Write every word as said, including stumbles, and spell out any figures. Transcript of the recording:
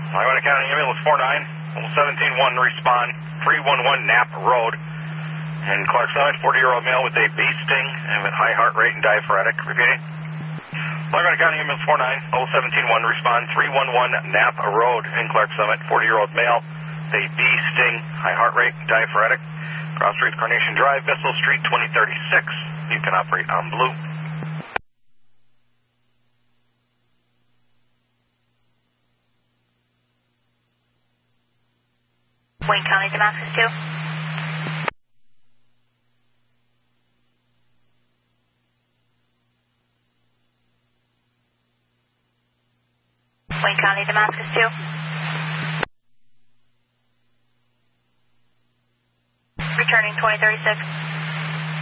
Laguna County Ambulance four nine, seventeen one, respond, three one one Knapp Road. In Clark Summit, forty-year-old male with a bee sting and with high heart rate and diaphoretic. Repeating. Laguna County Ambulance four nine, seventeen one, respond, three one one Knapp Road in Clark Summit, forty-year-old male with a bee sting, high heart rate, diaphoretic. Cross Street, Carnation Drive, Bissell Street, twenty thirty-six. You can operate on blue. Wayne County, Damascus two. Wayne County, Damascus two. Returning twenty thirty-six.